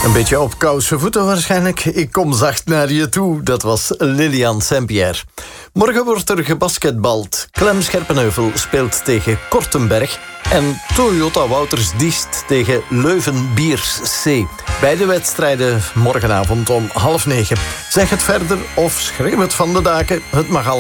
Een beetje op koude voeten waarschijnlijk. Ik kom zacht naar je toe. Dat was Lilian Saint-Pierre. Morgen wordt er gebasketbald. Clem Scherpenheuvel speelt tegen Kortenberg. En Toyota Wouters Diest tegen Leuven Biers C. Beide wedstrijden morgenavond om 20:30. Zeg het verder of schreeuw het van de daken. Het mag allemaal.